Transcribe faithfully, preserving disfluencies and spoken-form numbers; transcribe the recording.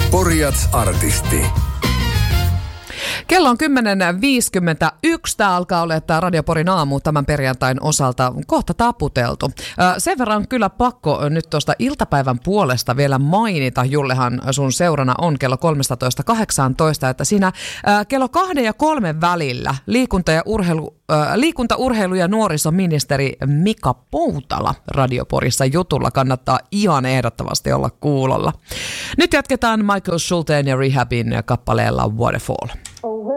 Porijats artisti. Kello on kymmenen viisikymmentäyksi. Tämä alkaa olla tämä Radio Porin aamu tämän perjantain osalta kohta taputeltu. Sen verran kyllä pakko nyt tuosta iltapäivän puolesta vielä mainita. Jullehan sun seurana on kello kolmetoista kahdeksantoista, että siinä kello kahden ja kolmen välillä liikunta- ja urheilu Liikunta, urheilu ja nuorisoministeri Mika Poutala Radio Porissa jutulla. Kannattaa ihan ehdottomasti olla kuulolla. Nyt jatketaan Michael Schulten ja Rehabin kappaleella Waterfall.